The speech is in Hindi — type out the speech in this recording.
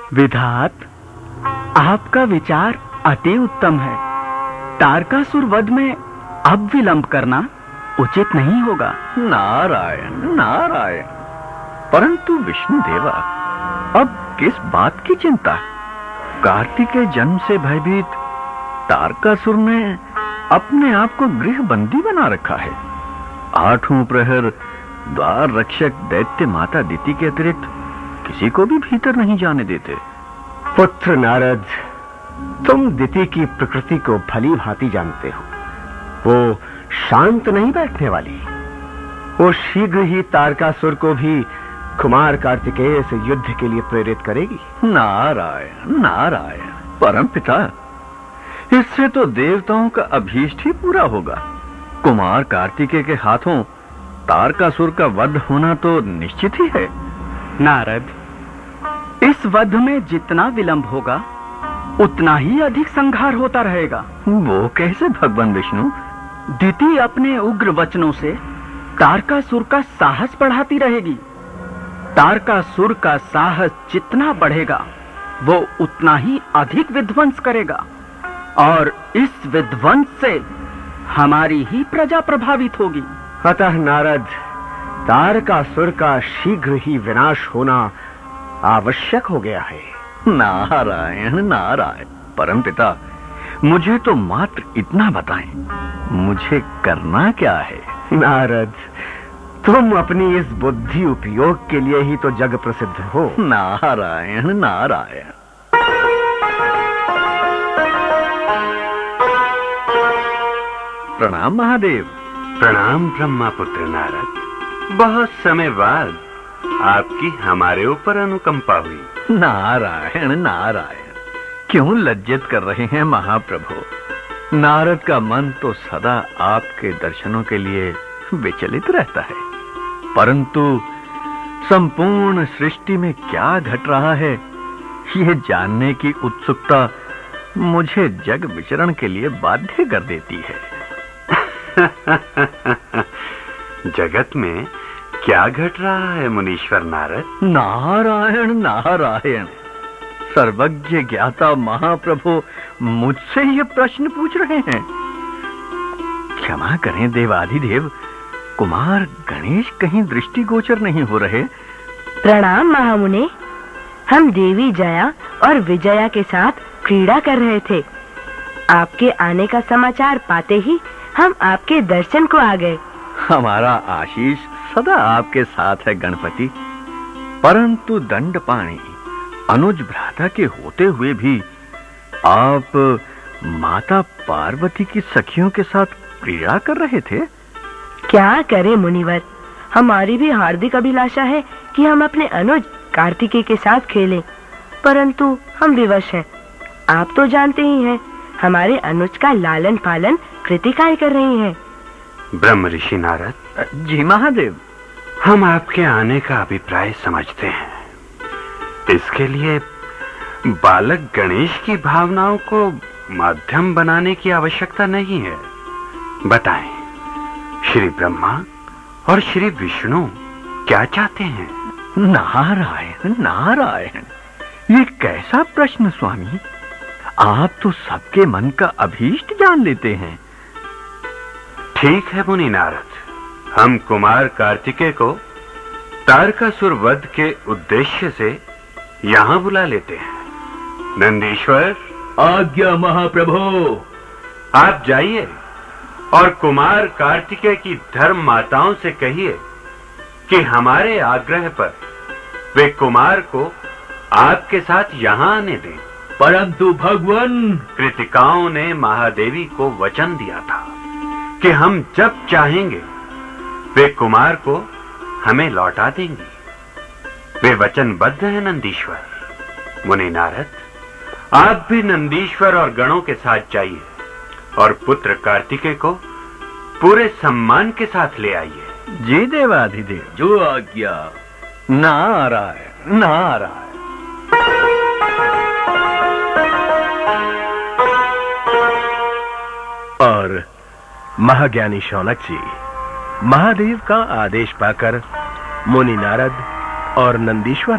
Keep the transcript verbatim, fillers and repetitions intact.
विधात, आपका विचार अति उत्तम है। तारकासुर वध में अब विलंब करना उचित नहीं होगा। नारायण नारायण, परंतु विष्णु देवा, अब किस बात की चिंता? कार्तिकेय जन्म से भयभीत तारकासुर ने अपने आप को गृह बंदी बना रखा है। आठों प्रहर द्वार रक्षक दैत्य माता दिति के अतिरिक्त किसी को भी भीतर नहीं जाने देते। पुत्र नारद, तुम दिति की प्रकृति को भली भांति जानते हो। वो शांत नहीं बैठने वाली। वो शीघ्र ही तारकासुर को भी कुमार कार्तिकेय से युद्ध के लिए प्रेरित करेगी। नारायण नारायण, परमपिता, इससे तो देवताओं का अभीष्ट ही पूरा होगा। कुमार कार्तिकेय के हाथों तारकासुर का वध होना तो निश्चित ही है। नारद, इस वध में जितना विलंब होगा उतना ही अधिक संहार होता रहेगा। वो कैसे भगवान विष्णु? दिति अपने उग्र वचनों से तारकासुर का साहस बढ़ाती रहेगी। तारकासुर का साहस जितना बढ़ेगा वो उतना ही अधिक विध्वंस करेगा, और इस विध्वंस से हमारी ही प्रजा प्रभावित होगी। अतः नारद, तारकासुर का शीघ्र ही विनाश होना आवश्यक हो गया है। नारायण नारायण, परमपिता, मुझे तो मात्र इतना बताएं, मुझे करना क्या है? नारद, तुम अपनी इस बुद्धि उपयोग के लिए ही तो जग प्रसिद्ध हो। नारायण नारायण। प्रणाम महादेव। प्रणाम ब्रह्मापुत्र नारद। बहुत समय बाद आपकी हमारे ऊपर अनुकंपा हुई। नारायण नारायण, क्यों लज्जित कर रहे हैं महाप्रभु? नारद का मन तो सदा आपके दर्शनों के लिए विचलित रहता है, परंतु संपूर्ण सृष्टि में क्या घट रहा है यह जानने की उत्सुकता मुझे जग विचरण के लिए बाध्य कर देती है। जगत में क्या घट रहा है मुनीश्वर नारद? नारायण नारायण, सर्वज्ञ ज्ञाता महाप्रभु मुझसे ये प्रश्न पूछ रहे हैं। क्षमा करें देवाधिदेव, कुमार गणेश कहीं दृष्टिगोचर नहीं हो रहे? प्रणाम महामुने, हम देवी जया और विजया के साथ क्रीड़ा कर रहे थे। आपके आने का समाचार पाते ही हम आपके दर्शन को आ गए। हमारा आशीष सदा आपके साथ है गणपति, परंतु दंडपाणी अनुज भ्राता के होते हुए भी आप माता पार्वती की सखियों के साथ क्रीड़ा कर रहे थे। क्या करें मुनिवर, हमारी भी हार्दिक अभिलाषा है कि हम अपने अनुज कार्तिकेय के साथ खेलें, परंतु हम विवश हैं। आप तो जानते ही हैं, हमारे अनुज का लालन पालन कृतिकाएं कर रही हैं। ब्रह्म ऋषि नारद। जी महादेव। हम आपके आने का अभिप्राय समझते हैं। इसके लिए बालक गणेश की भावनाओं को माध्यम बनाने की आवश्यकता नहीं है। बताएं, श्री ब्रह्मा और श्री विष्णु क्या चाहते हैं? नारायण नारायण, ये कैसा प्रश्न स्वामी? आप तो सबके मन का अभीष्ट जान लेते हैं। ठीक है मुनि नारद, हम कुमार कार्तिकेय को तारकासुर वध के उद्देश्य से यहाँ बुला लेते हैं। नंदीश्वर। आज्ञा महाप्रभु। आप जाइए और कुमार कार्तिकेय की धर्म माताओं से कहिए कि हमारे आग्रह पर वे कुमार को आपके साथ यहाँ आने दें। परंतु भगवान, कृतिकाओं ने महादेवी को वचन दिया था कि हम जब चाहेंगे वे कुमार को हमें लौटा देंगी। वे वचनबद्ध हैं नंदीश्वर। मुनि नारद, आप भी नंदीश्वर और गणों के साथ जाइए और पुत्र कार्तिकेय को पूरे सम्मान के साथ ले आइए। जी देवाधिदेव, जो आज्ञा। नारायण नारायण। और महाज्ञानी शौनक जी महादेव का आदेश पाकर मुनि नारद और नंदीश्वर